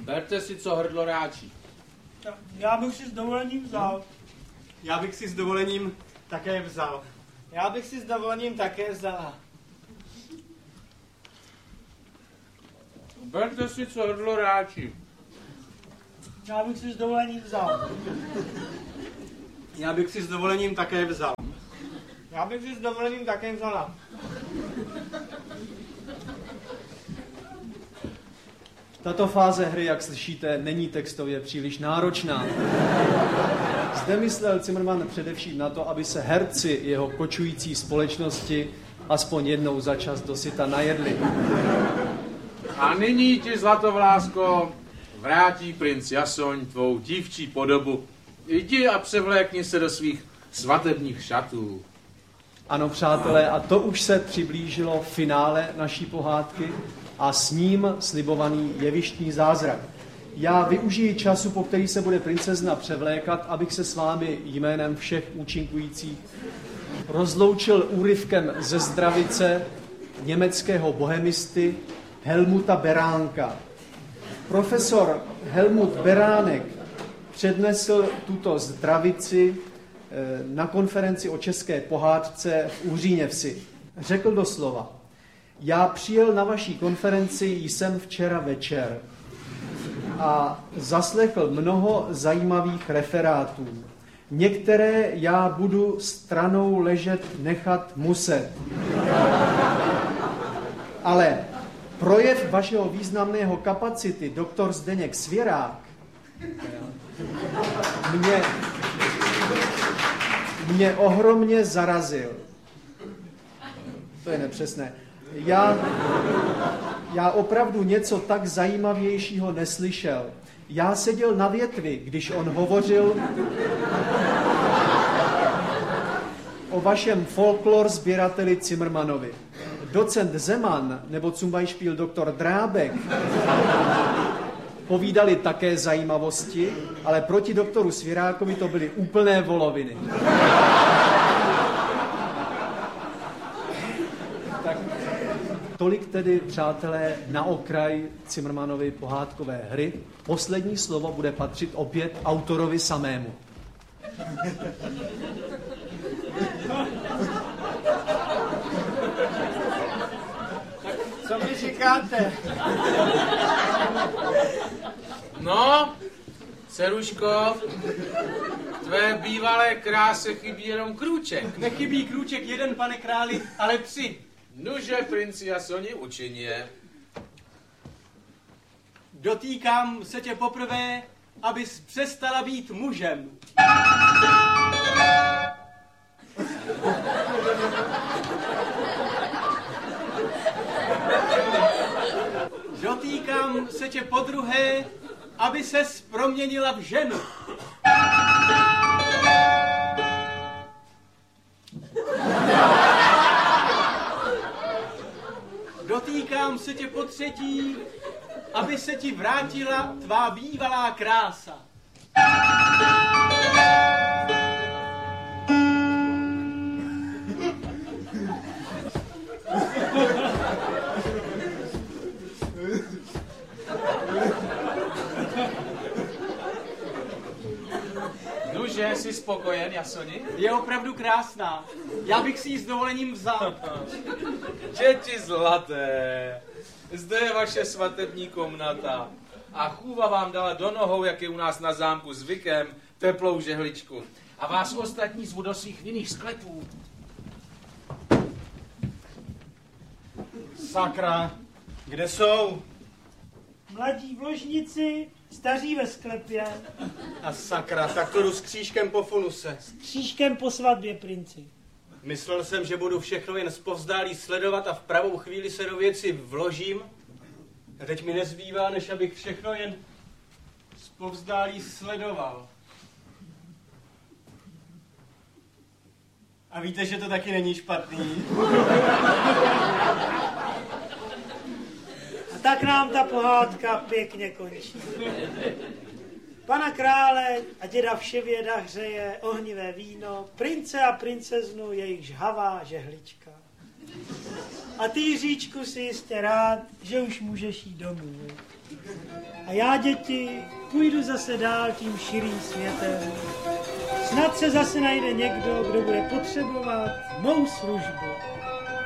Berte si, co hrdlo ráčí. Já bych si s dovolením vzal. Já bych si s dovolením také vzal. Já bych si s dovolením také vzala. Berte si, co hrdlo ráčí. Já bych si s dovolením vzal. Já bych si s dovolením také vzal. Já bych si s dovolením také vzala. Tato fáze hry, jak slyšíte, není textově příliš náročná. Zde myslel Zimmermann především na to, aby se herci jeho kočující společnosti aspoň jednou za čas dosyta najedli. A nyní ti, zlatovlásko, vrátí princ Jasoň tvou dívčí podobu. Jdi a převlékni se do svých svatebních šatů. Ano, přátelé, a to už se přiblížilo finále naší pohádky a s ním slibovaný jevištní zázrak. Já využiji času, po který se bude princezna převlékat, abych se s vámi jménem všech účinkujících rozloučil úryvkem ze zdravice německého bohemisty Helmuta Beránka. Profesor Helmut Beránek přednesl tuto zdravici na konferenci o české pohádce v Uhříněvsi. Řekl doslova: já přijel na vaší konferenci jsem včera večer a zaslechl mnoho zajímavých referátů. Některé já budu stranou ležet nechat muset. Ale projev vašeho významného kapacity, doktor Zdeněk Svěrák, mě ohromně zarazil. To je nepřesné. Já opravdu něco tak zajímavějšího neslyšel. Já seděl na větvi, když on hovořil o vašem folklor sběrateli Zimmermannovi. Docent Zeman nebo Zumbeispiel doktor Drábek povídali také zajímavosti, ale proti doktoru Svěrákovi to byly úplné voloviny. Tak tolik tedy, přátelé, na okraj Zimmermannovy pohádkové hry. Poslední slovo bude patřit opět autorovi samému. Co mi říkáte? No, Ceruško, tvé bývalé kráse chybí jenom krůček. Nechybí krůček jeden, pane králi, ale 3. Nuže, princi Jasoni, učiň je. Dotýkám se tě poprvé, abys přestala být mužem. Dotýkám se tě podruhé, aby ses proměnila v ženu. Dotýkám se tě potřetí, aby se ti vrátila tvá bývalá krása. Nuže, jsi spokojen, Jasoni? Je opravdu krásná. Já bych si ji s dovolením vzal. Děti zlaté, zde je vaše svatební komnata a chůva vám dala do nohou, jak je u nás na zámku zvykem, teplou žehličku. A vás ostatní zvu do svých vinných sklepů. Sakra, kde jsou? Mladí v ložnici, staří ve sklepě. A sakra, tak to jdu s křížkem po funuse. Křížkem po svatbě, princi. Myslel jsem, že budu všechno jen zpovzdálí sledovat a v pravou chvíli se do věci vložím. A teď mi nezbývá, než abych všechno jen zpovzdálí sledoval. A víte, že to taky není špatný. A tak nám ta pohádka pěkně končí. Pana krále a děda vševěda hřeje ohnivé víno, prince a princeznu jejich žhavá žehlička. A ty, Jiříčku, si jistě rád, že už můžeš jít domů. A já, děti, půjdu zase dál tím širým světem. Snad se zase najde někdo, kdo bude potřebovat mou službu.